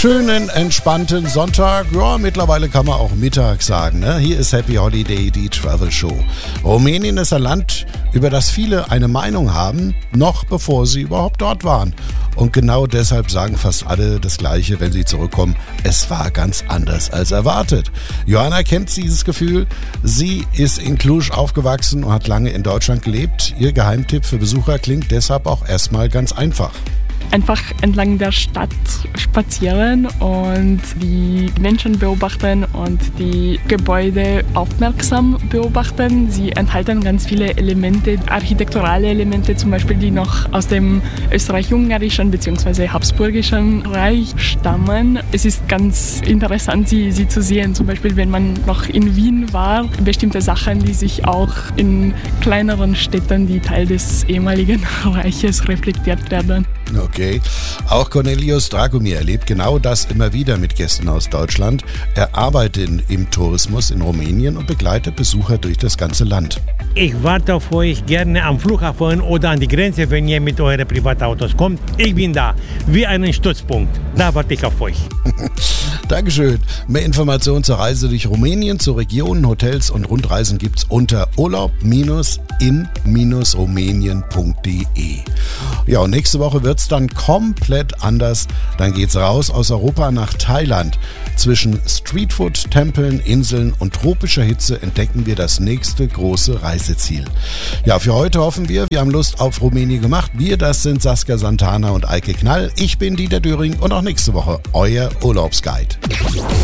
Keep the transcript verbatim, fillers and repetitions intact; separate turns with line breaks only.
Schönen, entspannten Sonntag. Ja, mittlerweile kann man auch Mittag sagen. Ne? Hier ist Happy Holiday, die Travel Show. Rumänien ist ein Land, über das viele eine Meinung haben, noch bevor sie überhaupt dort waren. Und genau deshalb sagen fast alle das Gleiche, wenn sie zurückkommen. Es war ganz anders als erwartet. Johanna kennt dieses Gefühl. Sie ist in Cluj aufgewachsen und hat lange in Deutschland gelebt. Ihr Geheimtipp für Besucher klingt deshalb auch erstmal ganz einfach.
Einfach entlang der Stadt spazieren und die Menschen beobachten und die Gebäude aufmerksam beobachten. Sie enthalten ganz viele Elemente, architekturale Elemente zum Beispiel, die noch aus dem österreich-ungarischen bzw. habsburgischen Reich stammen. Es ist ganz interessant, sie, sie zu sehen. Zum Beispiel, wenn man noch in Wien war, bestimmte Sachen, die sich auch in kleineren Städten, die Teil des ehemaligen Reiches reflektiert werden.
Okay, auch Cornelius Dragomir erlebt genau das immer wieder mit Gästen aus Deutschland. Er arbeitet im Tourismus in Rumänien und begleitet Besucher durch das ganze Land.
Ich warte auf euch gerne am Flughafen oder an die Grenze, wenn ihr mit euren Privatautos kommt. Ich bin da, wie einen Stützpunkt. Da warte ich auf euch.
Dankeschön. Mehr Informationen zur Reise durch Rumänien, zu Regionen, Hotels und Rundreisen gibt's unter urlaub in rumänien punkt de. Ja, und nächste Woche wird's dann komplett anders. Dann geht's raus aus Europa nach Thailand. Zwischen Streetfood, Tempeln, Inseln und tropischer Hitze entdecken wir das nächste große Reiseziel. Ja, für heute hoffen wir, wir haben Lust auf Rumänien gemacht. Wir, das sind Saskia Santana und Eike Knall. Ich bin Dieter Döring und auch nächste Woche euer Urlaubsguide.